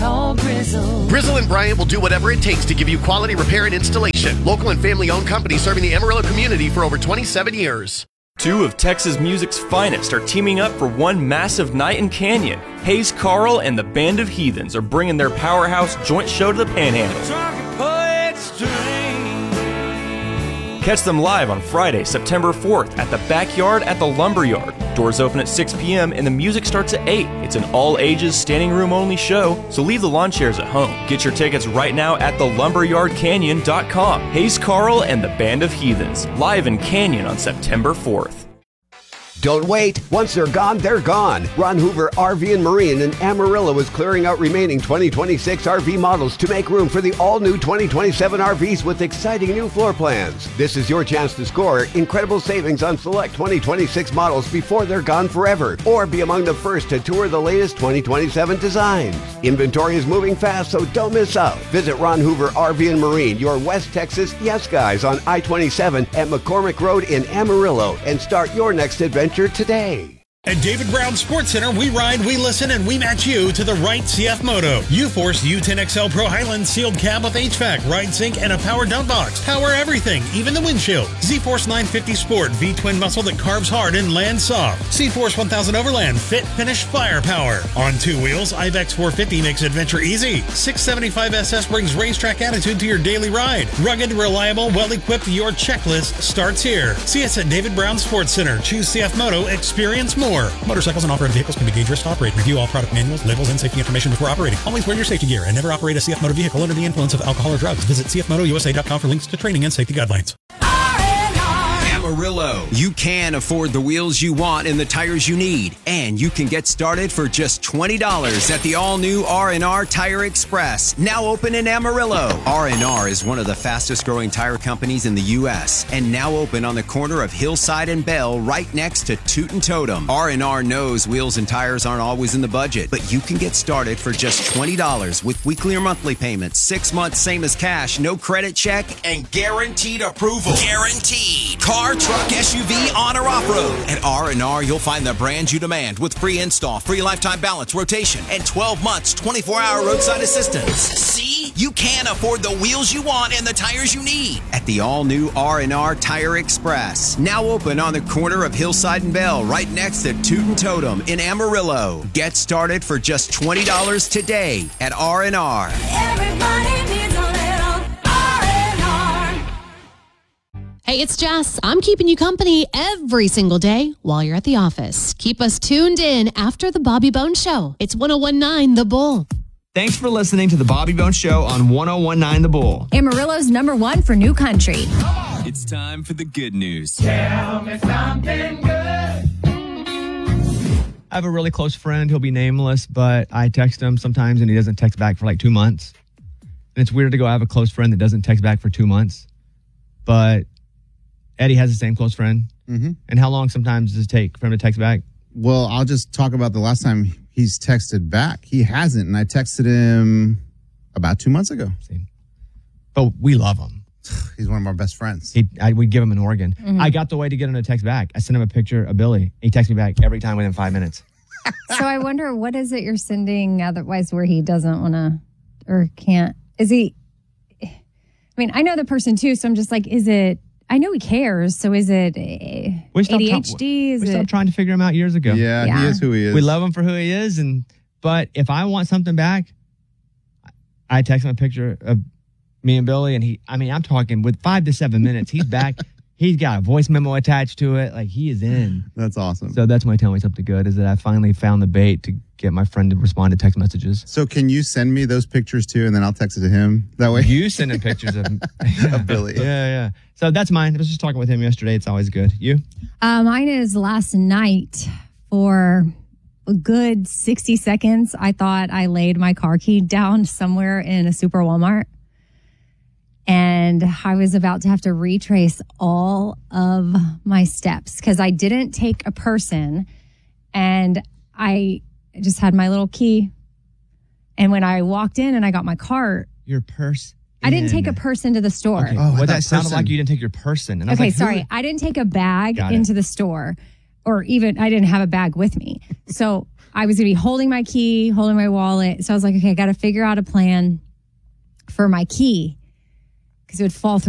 Call Grizzle. Grizzle and Bryant will do whatever it takes to give you quality repair and installation. Local and family-owned company serving the Amarillo community for over 27 years. Two of Texas music's finest are teaming up for one massive night in Canyon. Hayes Carl and the Band of Heathens are bringing their powerhouse joint show to the Panhandle. Catch them live on Friday, September 4th at the Backyard at the Lumberyard. Doors open at 6 p.m. and the music starts at 8. It's an all-ages, standing-room-only show, so leave the lawn chairs at home. Get your tickets right now at thelumberyardcanyon.com. Hayes Carl and the Band of Heathens, live in Canyon on September 4th. Don't wait. Once they're gone, they're gone. Ron Hoover RV and Marine in Amarillo is clearing out remaining 2026 RV models to make room for the all-new 2027 RVs with exciting new floor plans. This is your chance to score incredible savings on select 2026 models before they're gone forever, or be among the first to tour the latest 2027 designs. Inventory is moving fast, so don't miss out. Visit Ron Hoover RV and Marine, your West Texas yes guys on I-27 at McCormick Road in Amarillo, and start your next adventure today. At David Brown Sports Center, we ride, we listen, and we match you to the right CF Moto. UForce U10XL Pro Highland sealed cab with HVAC, ride sync, and a power dump box. Power everything, even the windshield. Z-Force 950 Sport, V-twin muscle that carves hard and lands soft. C-Force 1000 Overland, fit, finish, firepower. On two wheels, IVEX 450 makes adventure easy. 675 SS brings racetrack attitude to your daily ride. Rugged, reliable, well-equipped, your checklist starts here. See us at David Brown Sports Center. Choose CF Moto, experience more. Motorcycles and off-road vehicles can be dangerous to operate. Review all product manuals, labels, and safety information before operating. Always wear your safety gear and never operate a CF Moto vehicle under the influence of alcohol or drugs. Visit cfmotousa.com for links to training and safety guidelines. Amarillo. You can afford the wheels you want and the tires you need, and you can get started for just $20 at the all-new R&R Tire Express, now open in Amarillo. R&R is one of the fastest-growing tire companies in the U.S. and now open on the corner of Hillside and Bell, right next to Toot and Totem. R&R knows wheels and tires aren't always in the budget, but you can get started for just $20 with weekly or monthly payments, 6 months same as cash, no credit check, and guaranteed approval. Guaranteed. Car, truck, SUV, on or off-road. At R&R, you'll find the brand you demand with free install, free lifetime balance, rotation, and 12 months, 24-hour roadside assistance. See? You can afford the wheels you want and the tires you need at the all-new R&R Tire Express. Now open on the corner of Hillside and Bell, right next to Toot and Totem in Amarillo. Get started for just $20 today at R&R. Everybody needs a little R&R. Hey, it's Jess. I'm keeping you company every single day while you're at the office. Keep us tuned in after the Bobby Bones Show. It's 101.9 The Bull. Thanks for listening to the Bobby Bones Show on 101.9 The Bull. Amarillo's #1 for new country. It's time for the good news. Tell me something good. I have a really close friend. He'll be nameless, but I text him sometimes and he doesn't text back for like 2 months. And it's weird to go, I have a close friend that doesn't text back for 2 months. But Eddie has the same close friend. Mm-hmm. And how long sometimes does it take for him to text back? Well, I'll just talk about the last time he's texted back. He hasn't, and I texted him about 2 months ago. But we love him. He's one of our best friends. We give him an organ. Mm-hmm. I got the way to get him to text back. I sent him a picture of Billy. He texts me back every time within 5 minutes. So I wonder, what is it you're sending otherwise where he doesn't want to or can't? Is he, I mean, I know the person too, so I'm just like, is it, I know he cares, so is it ADHD? We stopped trying to figure him out years ago. Yeah, he is who he is. We love him for who he is, but if I want something back, I text him a picture of me and Billy, and I'm talking with 5 to 7 minutes, he's back. He's got a voice memo attached to it. Like, he is in. That's awesome. So that's my tell me something good, is that I finally found the bait to get my friend to respond to text messages. So can you send me those pictures too, and then I'll text it to him? That way you send him pictures of Billy. Yeah. So that's mine. I was just talking with him yesterday. It's always good. You? Mine is last night for a good 60 seconds. I thought I laid my car key down somewhere in a super Walmart. And I was about to have to retrace all of my steps because I didn't take a person and I just had my little key. And when I walked in and I got my cart. Your purse? I didn't take a purse into the store. Okay. Well, that sounded like you didn't take your person. And I was okay, like, sorry. I didn't take a bag into the store, or even I didn't have a bag with me. So I was going to be holding my key, holding my wallet. So I was like, okay, I got to figure out a plan for my key because it would fall through